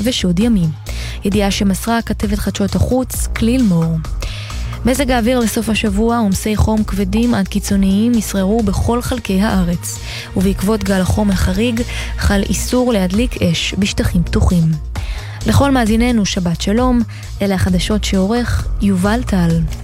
ושוד ימים. ידיעה שמסרה כתבת חדשות החוץ כליל מור. מזג האוויר לסוף השבוע, עומסי חום כבדים עד קיצוניים ישררו בכל חלקי הארץ, ובעקבות גל החום החריג חל איסור להדליק אש בשטחים פתוחים. לכל מאזיננו שבת שלום, אלה החדשות שעורך יובל טל.